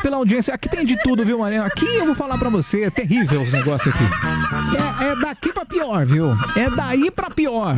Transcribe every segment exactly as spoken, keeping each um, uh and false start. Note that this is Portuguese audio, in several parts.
pela audiência. Aqui tem de tudo, viu, Marinho? Aqui eu vou falar pra você, é terrível os negócios aqui. É, é daqui pra pior, viu? É daí pra pior.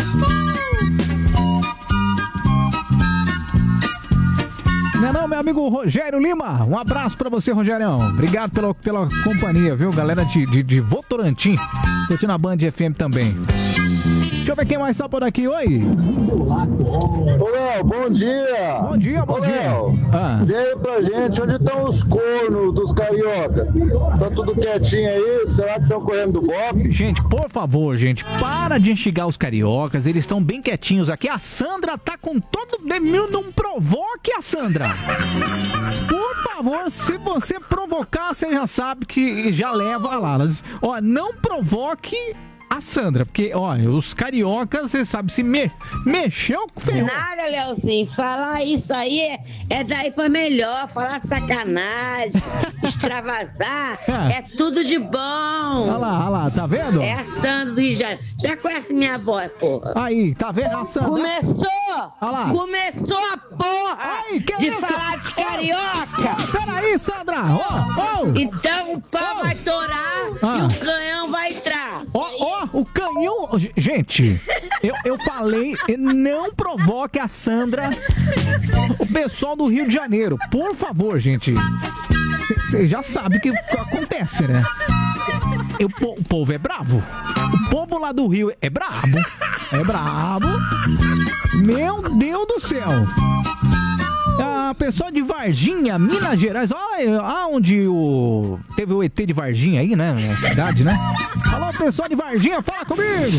Não é não, meu amigo Rogério Lima? Um abraço pra você, Rogerião. Obrigado pela, pela companhia, viu? Galera de, de, de Votorantim, curtindo a Band F M também. Deixa eu ver quem mais tá por aqui, oi. Ô, Léo, bom dia. Bom dia, bom Ô, dia. Léo, Ah. dê aí pra gente, onde estão os cornos dos carioca? Tá tudo quietinho aí? Será que estão correndo do bofe? Gente, por favor, gente, para de instigar os cariocas, eles estão bem quietinhos aqui. A Sandra tá com todo... Não provoque a Sandra. Por favor, se você provocar, você já sabe que já leva lá. Ó, não provoque a Sandra, porque, olha, os cariocas, você sabe, se me, mexeu com ferrou. Nada, Leozinho, falar isso aí é, é daí pra melhor, falar sacanagem, extravasar, é tudo de bom. Olha lá, olha lá, tá vendo? É a Sandra do Rio de Janeiro. Já conhece minha voz, porra? Aí, tá vendo a Sandra? Começou! Olha lá. Começou a porra Ai, que de isso? falar de carioca! Oh, peraí, Sandra! Oh, oh. Então o pau Oh. vai torar Ah. e o canhão vai atrás. Ó, ó, o canhão... Gente, eu, eu falei, não provoque a Sandra, o pessoal do Rio de Janeiro. Por favor, gente. Você já sabe o que acontece, né? Eu, o povo é bravo. O povo lá do Rio é brabo. É brabo. Meu Deus do céu. A pessoa de Varginha, Minas Gerais, olha aonde o... teve o E T de Varginha aí, né? Na cidade, né? Alô, pessoal de Varginha, fala comigo!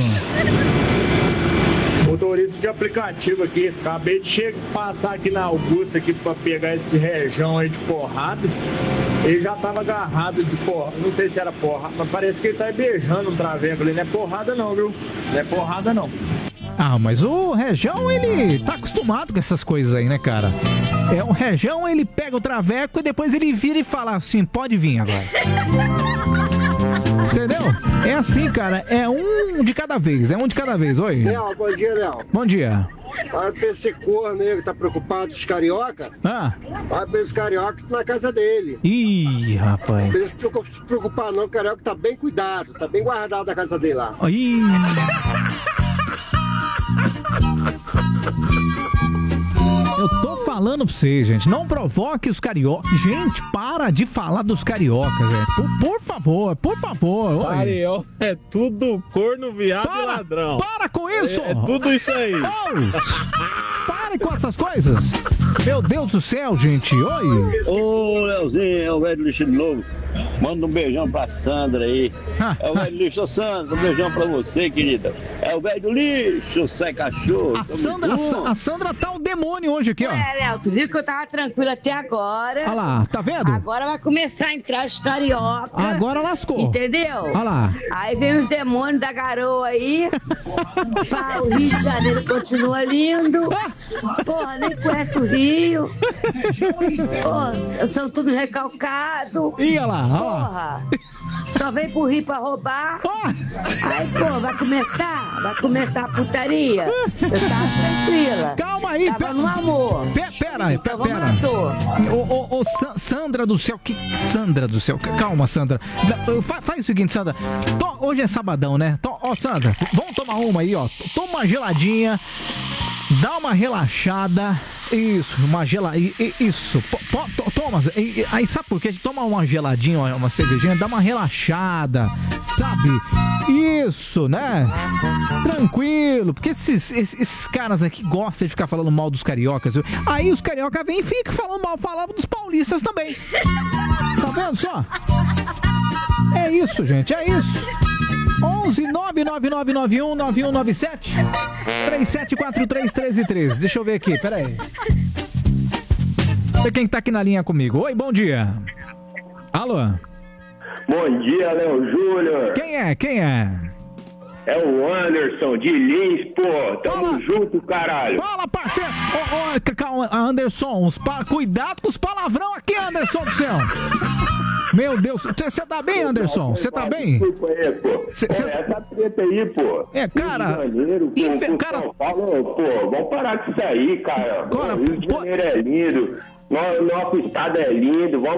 Motorista de aplicativo aqui, acabei de chegar, passar aqui na Augusta aqui pra pegar esse rejão aí de porrada. Ele já tava agarrado de porra, não sei se era porra, mas parece que ele tá beijando um traveco ali. Não é porrada não, viu? Não é porrada não. Ah, mas o Rejão, ele tá acostumado com essas coisas aí, né, cara? É, o Rejão, ele pega o traveco e depois ele vira e fala assim, pode vir agora. Entendeu? É assim, cara, é um de cada vez, é um de cada vez, oi. Léo, bom dia, Léo. Bom dia. Olha pra esse corno aí que tá preocupado com os carioca. Ah. Olha pra os carioca na casa dele. Ih, rapaz. Não precisa se preocupar não, o carioca tá bem cuidado, tá bem guardado na casa dele lá. Ih... Eu tô falando pra vocês, gente, não provoque os cariocas. Gente, para de falar dos cariocas, velho. Por, por favor, por favor. Carioca é tudo corno, viado para, e ladrão. Para com isso! É, é tudo isso aí. Oh, pare com essas coisas. Meu Deus do céu, gente. Oi. Ô, Leozinho, é o velho lixo de novo. Manda um beijão pra Sandra aí. É o velho lixo. Ô, Sandra, um beijão pra você, querida. É o velho do lixo, sai cachorro. A Sandra, a, a Sandra tá o demônio hoje aqui, ó. É, Léo, tu viu que eu tava tranquila até agora. Olha lá, tá vendo? Agora vai começar a entrar os carioca. Agora lascou. Entendeu? Olha lá. Aí vem os demônios da garoa aí. Pá, o Rio de Janeiro continua lindo. Porra, nem conhece o Rio. Pô, são todos recalcados. Ih, olha lá, olha lá. Porra. Só vem pro Rio pra roubar. Aí, pô, vai começar? Vai começar a putaria? Eu tava tranquila. Calma aí, tava pera. no amor. Pera, pera, então, pera. vamos à toa. Ô, ô, ô, Sa- Sandra do céu, que Sandra do céu, calma, Sandra. Da- fa- Faz o seguinte, Sandra. To- Hoje é sabadão, né? To- Ó, Sandra, vamos tomar uma aí, ó. Toma uma geladinha, dá uma relaxada. Isso, uma geladinha. Isso, po- po- to- toma. e- e- Aí sabe por quê? A gente toma uma geladinha, uma uma cervejinha, dá uma relaxada, sabe? Isso, né? Tranquilo, porque esses, esses, esses caras aqui gostam de ficar falando mal dos cariocas, viu? Aí os carioca vêm e ficam falando mal, falavam dos paulistas também. Tá vendo só? É isso, gente, é isso. onze nove nove nove nove um nove um nove sete três sete quatro três três três. Deixa eu ver aqui, peraí. Vê quem tá aqui na linha comigo. Oi, bom dia. Alô? Bom dia, Léo Júnior. Quem é? Quem é? É o Anderson de Lins, pô. Tamo Fala. junto, caralho. Fala, parceiro. Ô, ô, calma, Anderson, os pa... cuidado com os palavrão aqui, Anderson do céu. Meu Deus, você tá bem, Anderson? Você tá bem? Desculpa aí, pô. Cê, cê... É, essa treta aí, pô. É, cara... Rio de Janeiro, pô, Infe... pô, cara... São Paulo, pô, vamos parar com isso aí, cara. Cara, Rio de pô... Janeiro é lindo. Nosso estado é lindo. Vamos